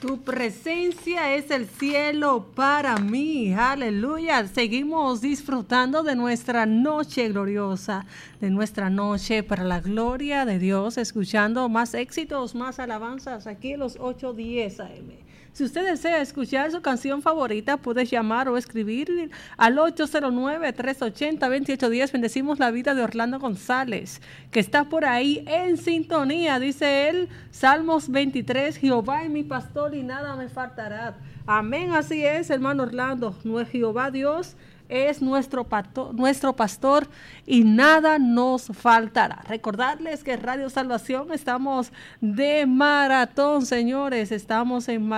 Tu presencia es el cielo para mí. Aleluya. Seguimos disfrutando de nuestra noche gloriosa, de nuestra noche para la gloria de Dios, escuchando más éxitos, más alabanzas aquí en los 8:10 AM. Si usted desea escuchar su canción favorita, puede llamar o escribir al 809-380-2810. Bendecimos la vida de Orlando González, que está por ahí en sintonía. Dice él, Salmos 23, Jehová es mi pastor y nada me faltará. Amén, así es, hermano Orlando. Jehová Dios es nuestro pastor y nada nos faltará. Recordarles que Radio Salvación estamos de maratón, señores. Estamos en maratón.